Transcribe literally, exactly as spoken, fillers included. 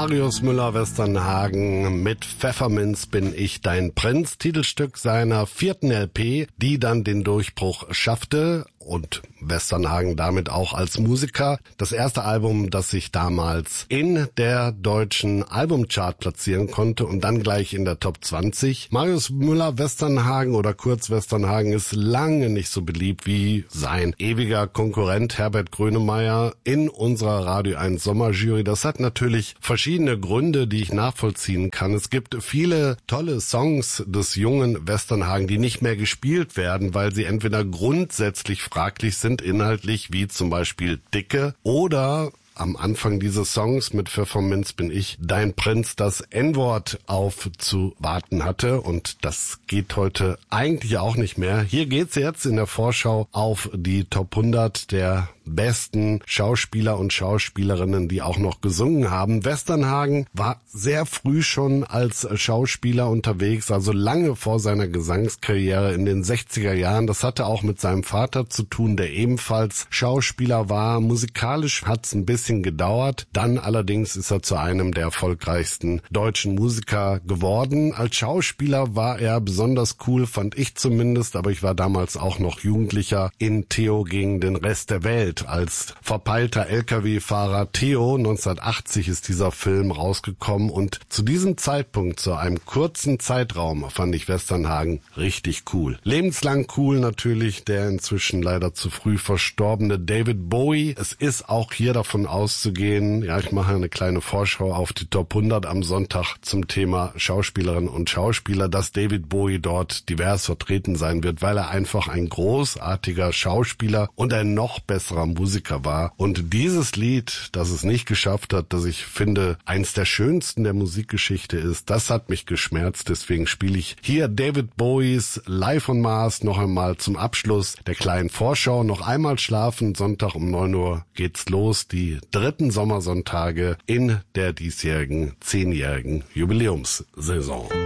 Marius Müller-Westernhagen mit Pfefferminz bin ich dein Prinz, Titelstück seiner vierten L P, die dann den Durchbruch schaffte und Westernhagen damit auch als Musiker. Das erste Album, das sich damals in der deutschen Albumchart platzieren konnte und dann gleich in der Top zwanzig. Marius Müller-Westernhagen oder kurz Westernhagen ist lange nicht so beliebt wie sein ewiger Konkurrent Herbert Grönemeyer in unserer Radio eins Sommerjury. Das hat natürlich verschiedene Gründe, die ich nachvollziehen kann. Es gibt viele tolle Songs des jungen Westernhagen, die nicht mehr gespielt werden, weil sie entweder grundsätzlich fraglich sind inhaltlich, wie zum Beispiel Dicke, oder am Anfang dieses Songs mit Pfefferminz bin ich dein Prinz das N-Wort aufzuwarten hatte, und das geht heute eigentlich auch nicht mehr. Hier geht's jetzt in der Vorschau auf die Top hundert der besten Schauspieler und Schauspielerinnen, die auch noch gesungen haben. Westernhagen war sehr früh schon als Schauspieler unterwegs, also lange vor seiner Gesangskarriere in den sechziger Jahren. Das hatte auch mit seinem Vater zu tun, der ebenfalls Schauspieler war. Musikalisch hat's ein bisschen gedauert. Dann allerdings ist er zu einem der erfolgreichsten deutschen Musiker geworden. Als Schauspieler war er besonders cool, fand ich zumindest, aber ich war damals auch noch Jugendlicher in Theo gegen den Rest der Welt. Als verpeilter L K W-Fahrer Theo, neunzehnhundertachtzig ist dieser Film rausgekommen, und zu diesem Zeitpunkt, zu einem kurzen Zeitraum, fand ich Westernhagen richtig cool. Lebenslang cool natürlich der inzwischen leider zu früh verstorbene David Bowie. Es ist auch hier davon auszugehen, ja, ich mache eine kleine Vorschau auf die Top hundert am Sonntag zum Thema Schauspielerinnen und Schauspieler, dass David Bowie dort divers vertreten sein wird, weil er einfach ein großartiger Schauspieler und ein noch besserer Musiker war. Und dieses Lied, das es nicht geschafft hat, das ich finde, eins der schönsten der Musikgeschichte ist, das hat mich geschmerzt. Deswegen spiele ich hier David Bowies Live on Mars noch einmal zum Abschluss der kleinen Vorschau. Noch einmal schlafen, Sonntag um neun Uhr geht's los, die dritten Sommersonntage in der diesjährigen zehnjährigen Jubiläumssaison.